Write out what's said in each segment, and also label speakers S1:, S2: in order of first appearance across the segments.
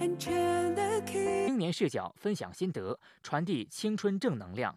S1: 青年视角分享心得，传递青春正能量。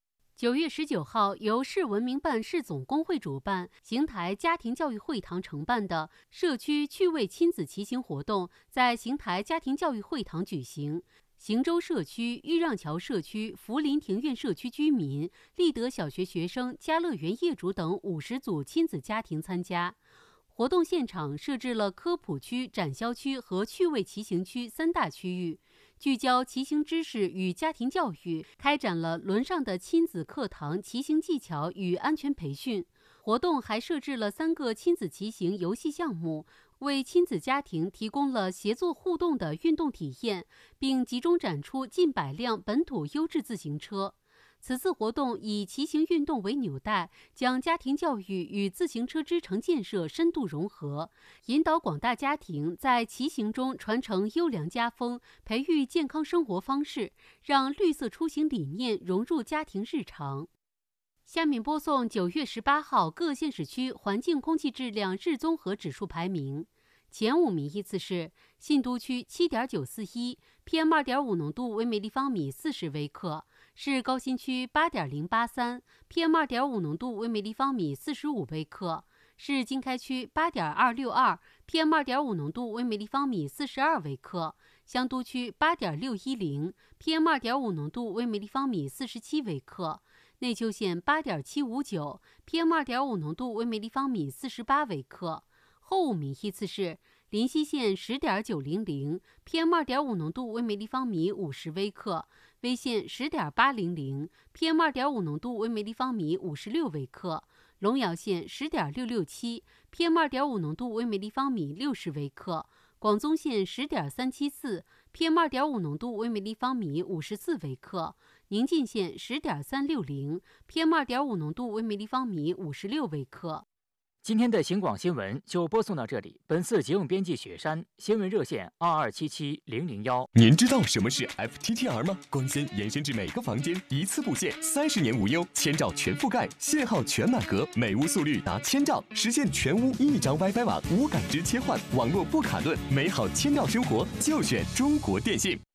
S2: 9月19号，由市文明办市总工会主办，邢台家庭教育会堂承办的社区趣味亲子骑行活动在邢台家庭教育会堂举行。邢州社区、豫让桥社区、福林庭院社区居民、立德小学学生、家乐园业主等50组亲子家庭参加。活动现场设置了科普区、展销区和趣味骑行区3大区域，聚焦骑行知识与家庭教育，开展了轮上的亲子课堂骑行技巧与安全培训。活动还设置了3个亲子骑行游戏项目，为亲子家庭提供了协作互动的运动体验，并集中展出近100辆本土优质自行车。此次活动以骑行运动为纽带，将家庭教育与自行车支撑建设深度融合，引导广大家庭在骑行中传承优良家风，培育健康生活方式，让绿色出行理念融入家庭日常。下面播送9月18号各县市区环境空气质量日综合指数排名。前5名依次是：信都区7.941 ，PM2.5 浓度为每立方米40微克；市高新区8.083 ，PM2.5 浓度为每立方米45微克；市经开区8.262 ，PM2.5 浓度为每立方米42微克；香都区8.610 ，PM2.5 浓度为每立方米47微克；内丘县8.759 ，PM2.5 浓度为每立方米48微克。后5名依次是：临溪县10.900 ，PM2.5 浓度为每立方米50微克；威县10.800 ，PM2.5 浓度为每立方米56微克；龙窑县10.667 ，PM2.5 浓度为每立方米60微克；广宗县10.374 ，PM2.5 浓度为每立方米54微克；宁晋县10.360 ，PM2.5 浓度为每立方米56微克。
S1: 今天的邢广新闻就播送到这里。本次节目编辑雪山，新闻热线2277-001。
S3: 您知道什么是 FTTR 吗？光纤延伸至每个房间，一次布线，30年无忧，千兆全覆盖，信号全满格，每屋速率达1000兆，实现全屋1张 WiFi 网无感知切换，网络不卡顿，美好千兆生活就选中国电信。